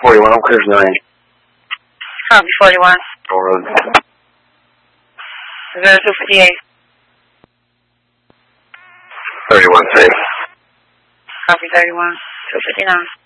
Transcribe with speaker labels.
Speaker 1: 41, I'm clear for 9.
Speaker 2: Copy 41.
Speaker 1: Road.
Speaker 2: 0258.
Speaker 1: 31, safe.
Speaker 2: Copy 31. 259.